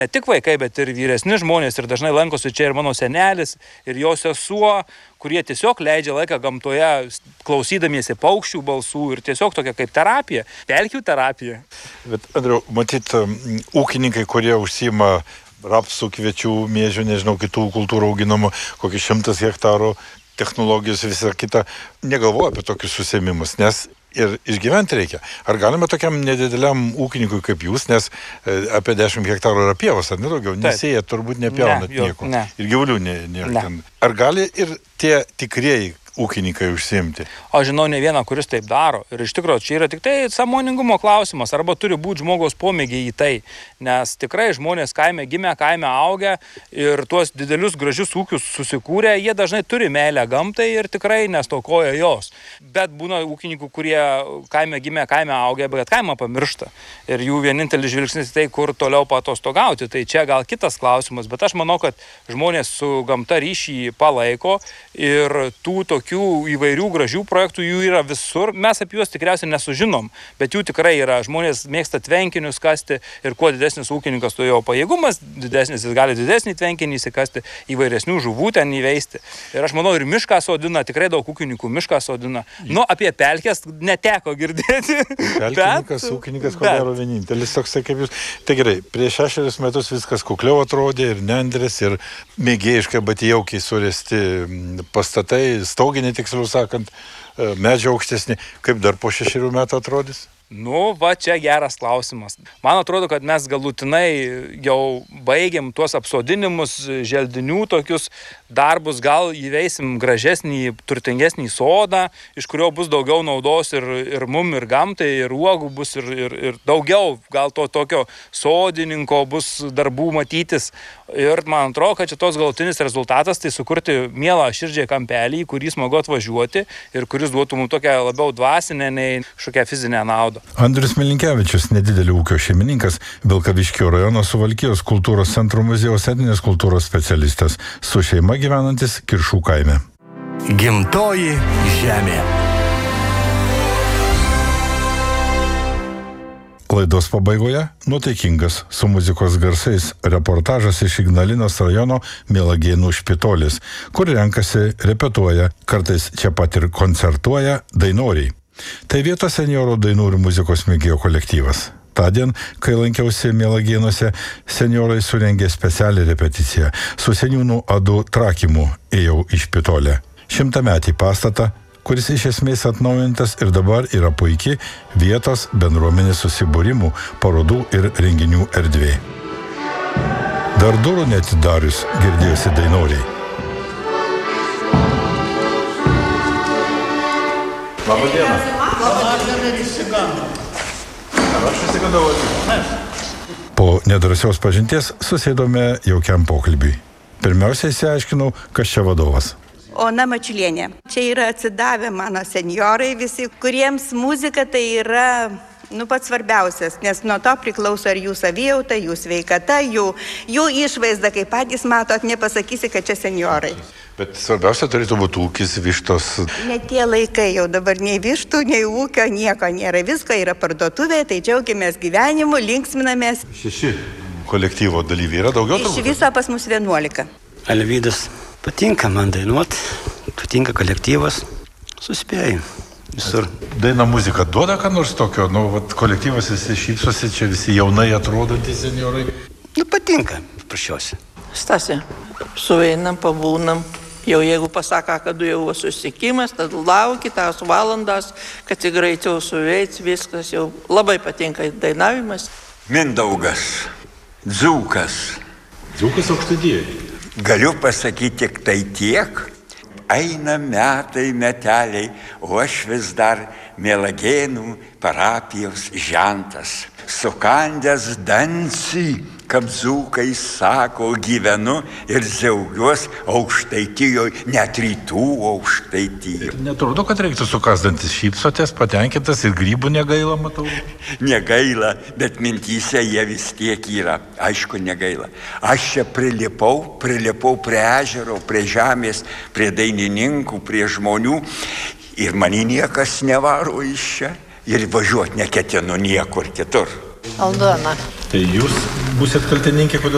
Ne tik vaikai, bet ir vyresni žmonės ir dažnai lankosi čia ir mano senelis, ir jo sesuo, kurie tiesiog leidžia laiką gamtoje, klausydamiesi paukščių balsų ir tiesiog tokia kaip terapija, pelkių terapija. Bet, Andriau, matyt, ūkininkai, kurie užsiima rapsų, kviečių, miežių, nežinau, kitų kultūrų auginamų, kokį 100 hektarų, technologijos visą kitą, negalvoja apie tokius susėmimus, nes ir išgyventi reikia. Ar galime tokiam nedideliam ūkininkui kaip jūs, nes apie 10 hektarų yra pievos, ar nedaugiau, nesėja, turbūt nepjaunat nieko. Ne. Ir gyvulių nėra. Ar gali ir tie tikrieji ūkininkai užsiimti? Aš žinau ne vieną, kuris taip daro. Ir iš tikrųjų, čia yra tik tai sąmoningumo klausimas, arba turi būti žmogaus pomėgiai į tai. Nes tikrai žmonės kaime gimė, kaime augę ir tuos didelius gražius ūkius susikūrė, jie dažnai turi meilę gamtai ir tikrai nestokoja jos. Bet būna ūkininkų, kurie kaime gimė, kaime augę, bet kaimą pamiršta. Ir jų vienintelis žvilgsnis tai, kur toliau patostogauti. Tai čia gal kitas klausimas, bet aš manau, kad žmonės su gamta ryšį palaiko ir tų tokių įvairių gražių projektų jų yra visur. Mes apie juos tikriausiai nesužinom, bet jų tikrai yra. Žmonės mėgsta tvenkinius kasti ir kuo didesnis ūkininkas, to jo pajėgumas didesnis, jis gali didesnį tvenkinį įsikasti, įvairesnių žuvų ten įveisti. Ir aš manau, ir mišką sodina, tikrai daug ūkininkų mišką sodina. Nu, apie pelkes neteko girdėti. Ūkininkas, ko gero vienintelis toksai kaip jūs. Tai gerai, prieš 6 metus viskas kukliau atrodė ir nendrės, ir mėgėjiškai, bet jaukiai suresti pastatai, stauginė, tiksliau sakant, medžio aukštesnį. Kaip dar po 6 metų atrodys? Nu, va čia geras klausimas. Man atrodo, kad mes galutinai jau baigiam tuos apsodinimus, želdinių tokius darbus, gal įveisim gražesnį, turtingesnį sodą, iš kurio bus daugiau naudos ir mum, ir gamtai, ir uogų bus, ir daugiau, gal to tokio sodininko bus darbų matytis. Ir man atrodo, kad čia tos galutinis rezultatas tai sukurti mielą širdžiai kampelį, kurį smagu atvažiuoti ir kuris duotų mums tokią labiau dvasinę nei kažkokią fizinę naudą. Andrius Milinkevičius, nedidelio ūkio šeimininkas, Vilkaviškio rajono Suvalkijos kultūros centro muziejaus etninės kultūros specialistas, su šeima gyvenantis Kiršų kaime. Gimtoji žemė. Laidos pabaigoje nuotaikingas su muzikos garsais reportažas iš Ignalinos rajono Mielagėnų Špitolis, kur renkasi, repetuoja, kartais čia pat ir koncertuoja dainoriai. Tai vietos senjorų dainų ir muzikos mėgėjų kolektyvas. Tądien, kai lankiausi Mielagėnuose, senjorai surengė specialią repeticiją. Su seniūnų Adu Trakimu ėjau į Špitolę. 100-metį pastatą, kuris iš esmės atnaujintas ir dabar yra puikiai vietos bendruomenės susibūrimų, parodų ir renginių erdvė. Dar durų neatidarius girdėjosi dainoriai. Labą dieną. Po nedrasios pažinties susėdome jaukiam pokalbiui. Pirmiausia, išsiaiškinau, kas čia vadovas. Ona Mačiulienė. Čia yra atsidavę mano senjorai visi, kuriems muzika tai yra pats svarbiausias, nes nuo to priklauso ir jų savijauta, jų sveikata, jų išvaizda, kaip patys matot, nepasakysi, kad čia senjorai. Bet svarbiausia turėtų būti ūkis, vištos. Ne tie laikai, jau dabar nei vištų, nei ūkio, nieko nėra. Visko yra parduotuvė, tai džiaugiamės gyvenimu, linksminamės. 6 kolektyvo dalyviai yra daugiau? Iš viso pas mus 11. Alvydas, patinka man dainuoti, patinka kolektyvas, suspėjai visur. Daina muzika duoda ką nors tokio? Kolektyvas visi šypsosi, čia visi jaunai atrodantys senjorai. Patinka, prašiausi. Stasė, suveinam, pabūnam. Jau jeigu pasaka, kad jau susitikimas, tad lauki tas valandas, kad tik greičiau suveic, viskas jau labai patinka dainavimas. Mindaugas, dzūkas. Dzūkas Aukštaitijoj. Galiu pasakyti tik tai tiek. Eina metai, meteliai, o aš vis dar Mielagėnų parapijos žentas. Sukandęs dantį, kaip dzūkai sako, gyvenu ir džiaugiuos Aukštaitijoje, net rytų Aukštaitijoje. Netrodo, kad reiktų sukasdantis, šypsotės, patenkintas ir grybų negaila, matau. Negaila, bet mintyse jie vis tiek yra. Aišku, negaila. Aš čia prilipau prie ežero, prie žemės, prie dainininkų, prie žmonių ir mani niekas nevaro iš čia ir važiuoti neketinu niekur kitur. Aldona. Tai jūs būsit kaltininkė, kodėl